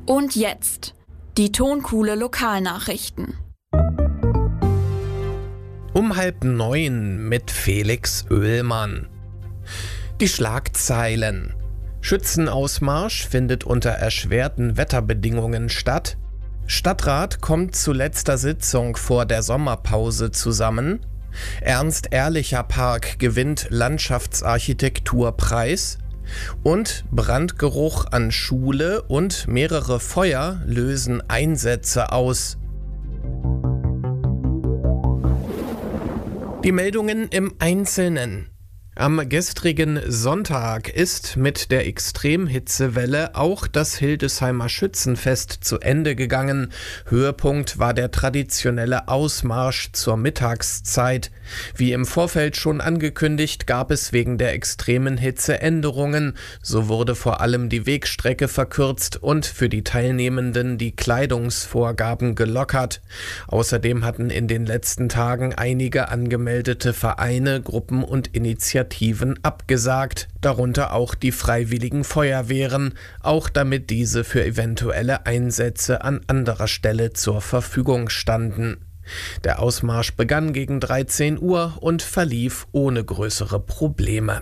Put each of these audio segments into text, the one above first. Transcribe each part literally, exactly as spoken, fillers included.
Und jetzt die Tonkuhle Lokalnachrichten. Um halb neun mit Felix Oehlmann. Die Schlagzeilen. Schützenausmarsch findet unter erschwerten Wetterbedingungen statt. Stadtrat kommt zu letzter Sitzung vor der Sommerpause zusammen. Ernst-Ehrlicher-Park gewinnt Landschaftsarchitekturpreis. Und Brandgeruch an Schule und mehrere Feuer lösen Einsätze aus. Die Meldungen im Einzelnen. Am gestrigen Sonntag ist mit der Extremhitzewelle auch das Hildesheimer Schützenfest zu Ende gegangen. Höhepunkt war der traditionelle Ausmarsch zur Mittagszeit. Wie im Vorfeld schon angekündigt, gab es wegen der extremen Hitze Änderungen. So wurde vor allem die Wegstrecke verkürzt und für die Teilnehmenden die Kleidungsvorgaben gelockert. Außerdem hatten in den letzten Tagen einige angemeldete Vereine, Gruppen und Initiativen abgesagt, darunter auch die Freiwilligen Feuerwehren, auch damit diese für eventuelle Einsätze an anderer Stelle zur Verfügung standen. Der Ausmarsch begann gegen dreizehn Uhr und verlief ohne größere Probleme.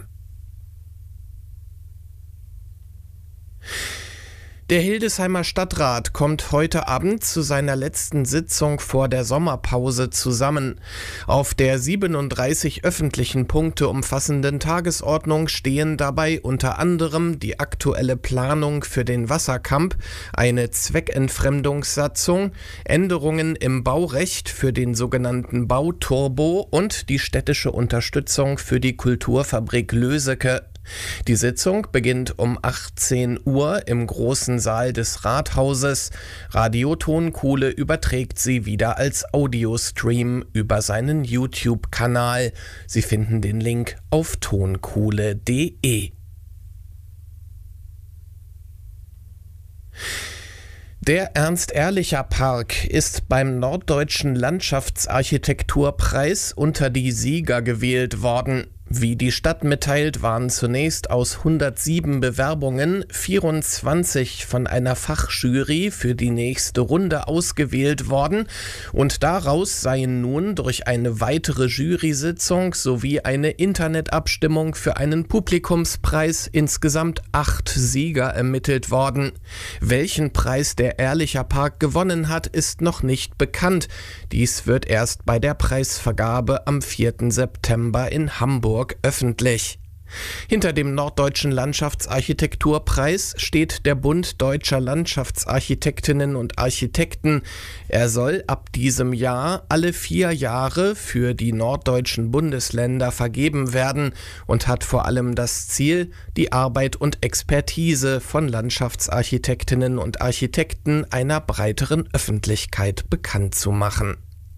Der Hildesheimer Stadtrat kommt heute Abend zu seiner letzten Sitzung vor der Sommerpause zusammen. Auf der siebenunddreißig öffentlichen Punkte umfassenden Tagesordnung stehen dabei unter anderem die aktuelle Planung für den Wasserkamp, eine Zweckentfremdungssatzung, Änderungen im Baurecht für den sogenannten Bauturbo und die städtische Unterstützung für die Kulturfabrik Löseke. Die Sitzung beginnt um achtzehn Uhr im großen Saal des Rathauses. Radio Tonkuhle überträgt sie wieder als Audiostream über seinen YouTube-Kanal. Sie finden den Link auf tonkuhle punkt de. Der Ernst-Ehrlicher-Park ist beim Norddeutschen Landschaftsarchitekturpreis unter die Sieger gewählt worden. Wie die Stadt mitteilt, waren zunächst aus hundertsieben Bewerbungen vierundzwanzig von einer Fachjury für die nächste Runde ausgewählt worden und daraus seien nun durch eine weitere Jury-Sitzung sowie eine Internetabstimmung für einen Publikumspreis insgesamt acht Sieger ermittelt worden. Welchen Preis der Ehrlicher Park gewonnen hat, ist noch nicht bekannt. Dies wird erst bei der Preisvergabe am vierten September in Hamburg öffentlich. Hinter dem Norddeutschen Landschaftsarchitekturpreis steht der Bund Deutscher Landschaftsarchitektinnen und Architekten. Er soll ab diesem Jahr alle vier Jahre für die norddeutschen Bundesländer vergeben werden und hat vor allem das Ziel, die Arbeit und Expertise von Landschaftsarchitektinnen und Architekten einer breiteren Öffentlichkeit bekannt zu machen.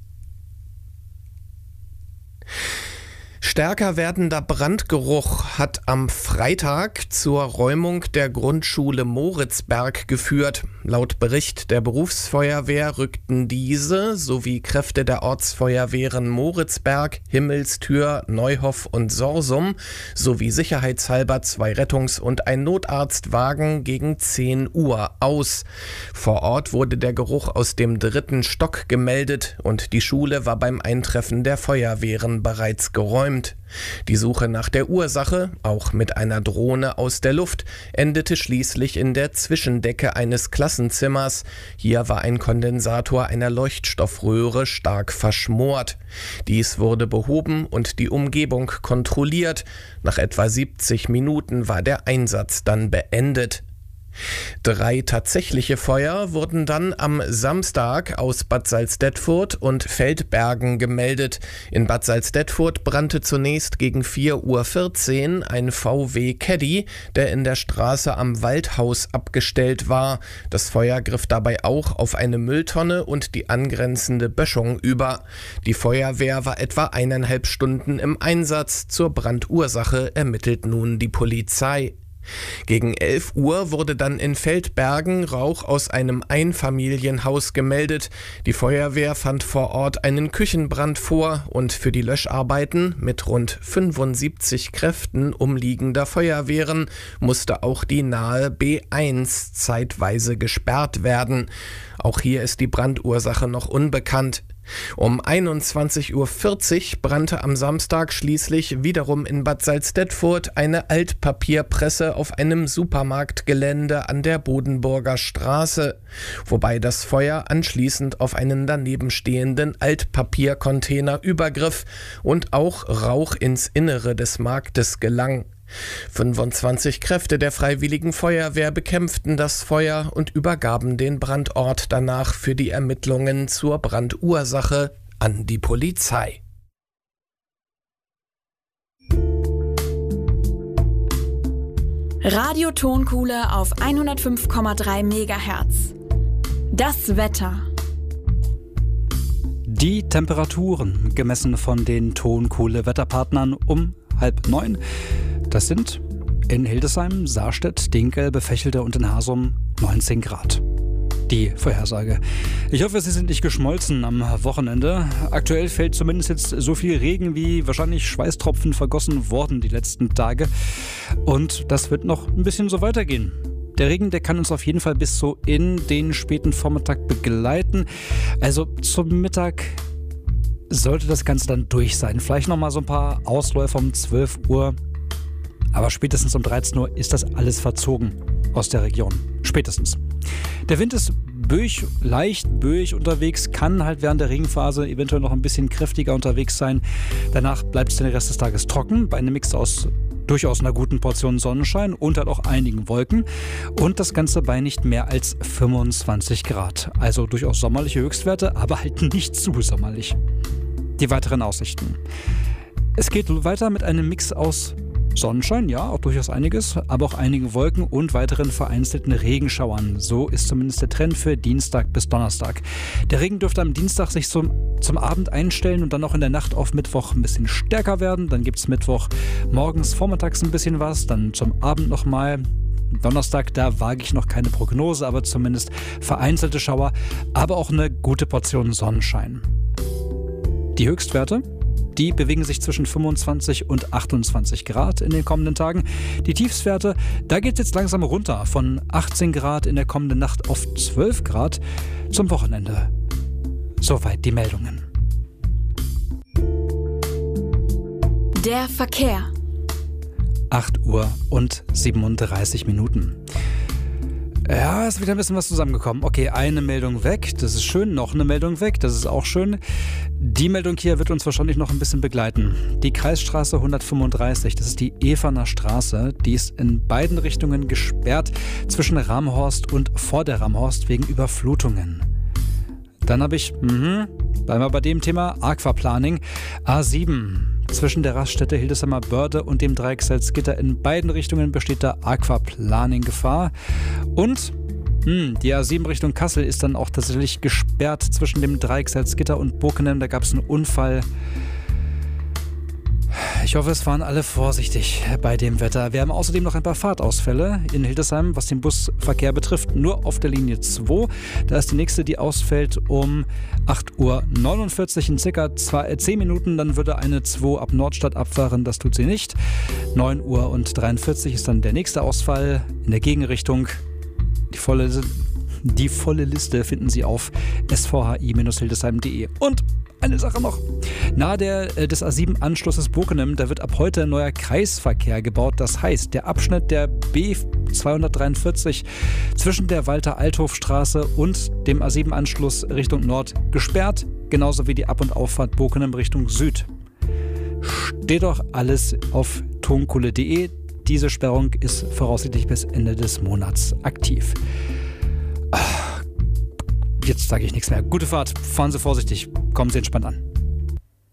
Stärker werdender Brandgeruch hat am Freitag zur Räumung der Grundschule Moritzberg geführt. Laut Bericht der Berufsfeuerwehr rückten diese sowie Kräfte der Ortsfeuerwehren Moritzberg, Himmelstür, Neuhoff und Sorsum sowie sicherheitshalber zwei Rettungs- und ein Notarztwagen gegen zehn Uhr aus. Vor Ort wurde der Geruch aus dem dritten Stock gemeldet und die Schule war beim Eintreffen der Feuerwehren bereits geräumt. Die Suche nach der Ursache, auch mit einer Drohne aus der Luft, endete schließlich in der Zwischendecke eines Klassenzimmers. Hier war ein Kondensator einer Leuchtstoffröhre stark verschmort. Dies wurde behoben und die Umgebung kontrolliert. Nach etwa siebzig Minuten war der Einsatz dann beendet. Drei tatsächliche Feuer wurden dann am Samstag aus Bad Salzdetfurt und Feldbergen gemeldet. In Bad Salzdetfurt brannte zunächst gegen vier Uhr vierzehn ein V W Caddy, der in der Straße am Waldhaus abgestellt war. Das Feuer griff dabei auch auf eine Mülltonne und die angrenzende Böschung über. Die Feuerwehr war etwa eineinhalb Stunden im Einsatz. Zur Brandursache ermittelt nun die Polizei. Gegen elf Uhr wurde dann in Feldbergen Rauch aus einem Einfamilienhaus gemeldet. Die Feuerwehr fand vor Ort einen Küchenbrand vor und für die Löscharbeiten mit rund fünfundsiebzig Kräften umliegender Feuerwehren musste auch die nahe B eins zeitweise gesperrt werden. Auch hier ist die Brandursache noch unbekannt. Um einundzwanzig Uhr vierzig brannte am Samstag schließlich wiederum in Bad Salzdetfurt eine Altpapierpresse auf einem Supermarktgelände an der Bodenburger Straße, wobei das Feuer anschließend auf einen daneben stehenden Altpapiercontainer übergriff und auch Rauch ins Innere des Marktes gelang. fünfundzwanzig Kräfte der Freiwilligen Feuerwehr bekämpften das Feuer und übergaben den Brandort danach für die Ermittlungen zur Brandursache an die Polizei. Radio-Tonkuhle auf hundertfünf Komma drei Megahertz. Das Wetter. Die Temperaturen, gemessen von den Tonkuhle-Wetterpartnern um halb neun. Das sind in Hildesheim, Saarstedt, Dinkel, Befächelte und in Hasum neunzehn Grad. Die Vorhersage. Ich hoffe, Sie sind nicht geschmolzen am Wochenende. Aktuell fällt zumindest jetzt so viel Regen, wie wahrscheinlich Schweißtropfen vergossen wurden die letzten Tage. Und das wird noch ein bisschen so weitergehen. Der Regen, der kann uns auf jeden Fall bis so in den späten Vormittag begleiten. Also zum Mittag sollte das Ganze dann durch sein. Vielleicht nochmal so ein paar Ausläufer um zwölf Uhr. Aber spätestens um dreizehn Uhr ist das alles verzogen aus der Region. Spätestens. Der Wind ist böig, leicht böig unterwegs, kann halt während der Regenphase eventuell noch ein bisschen kräftiger unterwegs sein. Danach bleibt es den Rest des Tages trocken, bei einem Mix aus durchaus einer guten Portion Sonnenschein und halt auch einigen Wolken. Und das Ganze bei nicht mehr als fünfundzwanzig Grad. Also durchaus sommerliche Höchstwerte, aber halt nicht zu sommerlich. Die weiteren Aussichten. Es geht weiter mit einem Mix aus Sonnenschein, ja, auch durchaus einiges, aber auch einigen Wolken und weiteren vereinzelten Regenschauern. So ist zumindest der Trend für Dienstag bis Donnerstag. Der Regen dürfte am Dienstag sich zum, zum Abend einstellen und dann auch in der Nacht auf Mittwoch ein bisschen stärker werden. Dann gibt es Mittwoch morgens, vormittags ein bisschen was, dann zum Abend nochmal. Donnerstag, da wage ich noch keine Prognose, aber zumindest vereinzelte Schauer, aber auch eine gute Portion Sonnenschein. Die Höchstwerte? Die bewegen sich zwischen fünfundzwanzig und achtundzwanzig Grad in den kommenden Tagen. Die Tiefstwerte, da geht es jetzt langsam runter von achtzehn Grad in der kommenden Nacht auf zwölf Grad zum Wochenende. Soweit die Meldungen. Der Verkehr. acht Uhr und siebenunddreißig Minuten. Ja, ist wieder ein bisschen was zusammengekommen. Okay, eine Meldung weg, das ist schön. Noch eine Meldung weg, das ist auch schön. Die Meldung hier wird uns wahrscheinlich noch ein bisschen begleiten. Die Kreisstraße hundertfünfunddreißig, das ist die Eferner Straße. Die ist in beiden Richtungen gesperrt, zwischen Ramhorst und vor der Ramhorst wegen Überflutungen. Dann habe ich, mh, bleiben wir bei dem Thema, Aquaplaning. A sieben. Zwischen der Raststätte Hildesheimer Börde und dem Dreieck Salzgitter in beiden Richtungen besteht da Aquaplaning-Gefahr. Und hm, die A sieben Richtung Kassel ist dann auch tatsächlich gesperrt zwischen dem Dreieck Salzgitter und Bockenem. Da gab es einen Unfall. Ich hoffe, es waren alle vorsichtig bei dem Wetter. Wir haben außerdem noch ein paar Fahrtausfälle in Hildesheim, was den Busverkehr betrifft. Nur auf der Linie zwei. Da ist die nächste, die ausfällt um acht Uhr neunundvierzig in circa zehn Minuten. Dann würde eine zwei ab Nordstadt abfahren. Das tut sie nicht. neun Uhr und dreiundvierzig ist dann der nächste Ausfall in der Gegenrichtung. Die volle, die volle Liste finden Sie auf s v h i Bindestrich hildesheim punkt de. Und eine Sache noch. Nahe der, äh, des A sieben Anschlusses Bockenem, da wird ab heute ein neuer Kreisverkehr gebaut. Das heißt, der Abschnitt der B zweihundertdreiundvierzig zwischen der Walter-Althoff-Straße und dem A sieben Anschluss Richtung Nord gesperrt, genauso wie die Ab- und Auffahrt Bockenem Richtung Süd. Steht doch alles auf tonkuhle punkt de. Diese Sperrung ist voraussichtlich bis Ende des Monats aktiv. Jetzt sage ich nichts mehr. Gute Fahrt, fahren Sie vorsichtig, kommen Sie entspannt an.